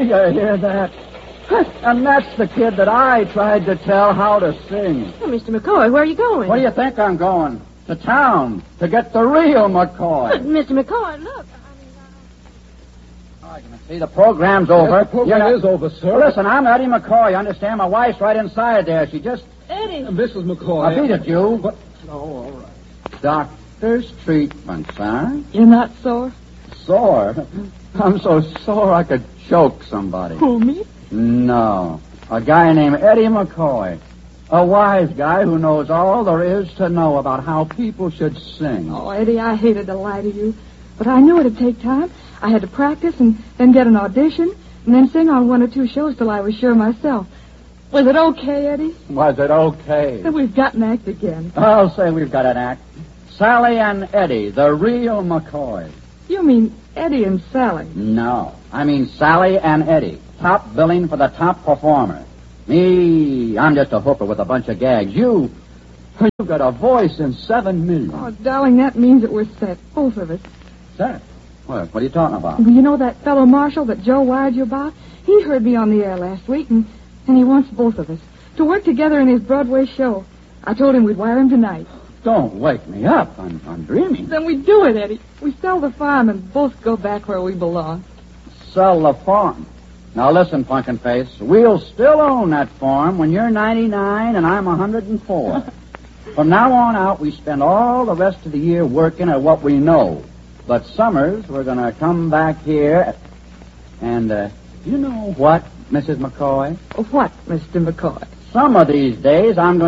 You hear that? And that's the kid that I tried to tell how to sing. Oh, Mr. McCoy, where are you going? Where do you think I'm going? To town, to get the real McCoy. But, Mr. McCoy, look. Oh, you can see the program's over. Yes, the program is over, sir. Listen, I'm Eddie McCoy, you understand? My wife's right inside there. She just... Eddie. Mrs. McCoy. I beat it, you. What? Oh, all right. Doctor's treatment, son. You're not sore? Sore? I'm so sore I could choke somebody. Who, me? No. A guy named Eddie McCoy. A wise guy who knows all there is to know about how people should sing. Oh, Eddie, I hated to lie to you. But I knew it'd take time. I had to practice and then get an audition and then sing on 1 or 2 shows till I was sure myself. Was it okay, Eddie? Was it okay? Then we've got an act again. I'll say we've got an act. Sally and Eddie, the real McCoy. You mean Eddie and Sally? No. I mean Sally and Eddie. Top billing for the top performer. Me, I'm just a hooker with a bunch of gags. You've got a voice in 7 million. Oh, darling, that means that we're set, both of us. Set? What are you talking about? You know that fellow Marshall that Joe wired you about? He heard me on the air last week, and he wants both of us to work together in his Broadway show. I told him we'd wire him tonight. Don't wake me up. I'm dreaming. Then we do it, Eddie. We sell the farm and both go back where we belong. Sell the farm. Now listen, Punkin Face. We'll still own that farm when you're 99 and I'm 104. From now on out, we spend all the rest of the year working at what we know. But summers, we're going to come back here and, you know what, Mrs. McCoy? What, Mr. McCoy? Some of these days, I'm going